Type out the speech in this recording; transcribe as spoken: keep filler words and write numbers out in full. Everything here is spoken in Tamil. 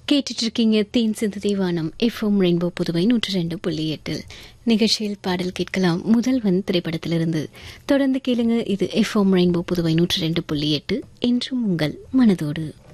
கேட்டுட்டு இருக்கீங்க தேன் சிந்து தேவானம் எஃப்எம் ரெயின்போ புதுவை நூற்றி ரெண்டு புள்ளி எட்டில் நிகழ்ச்சியில் பாடல் கேட்கலாம். முதல்வன் திரைப்படத்திலிருந்து தொடர்ந்து கேளுங்க. இது எஃப்எம் ரெயின்போ புதுவை நூற்றி ரெண்டு புள்ளி எட்டு என்றும் உங்கள் மனதோடு.